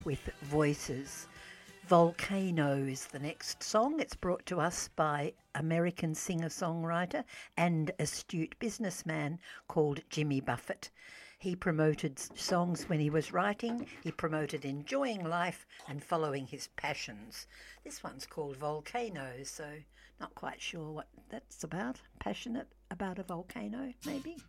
with Voices. Volcano is the next song. It's brought to us by American singer-songwriter and astute businessman called Jimmy Buffett. He promoted songs when he was writing. He promoted enjoying life and following his passions. This one's called Volcano, so not quite sure what that's about. Passionate about a volcano, maybe?